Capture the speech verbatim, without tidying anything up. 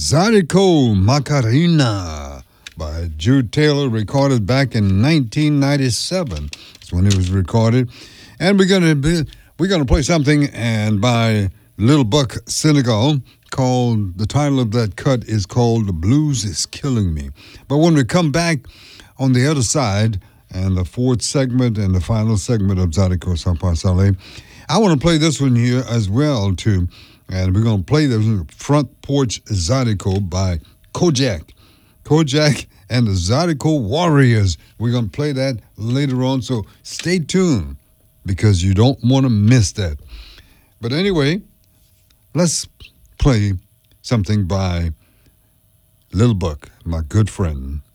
Zydeco Macarena by Jude Taylor, recorded back in nineteen ninety-seven. That's when it was recorded. And we're gonna be we're gonna play something and by Little Buck Senegal called, the title of that cut is called The Blues Is Killing Me. But when we come back on the other side and the fourth segment and the final segment of Zydeco Sans Passerelle, I want to play this one here as well too. And we're going to play the Front Porch Zydeco by Kojak. Kojak and the Zydeco Warriors. We're going to play that later on, so stay tuned because you don't want to miss that. But anyway, let's play something by Little Buck, my good friend.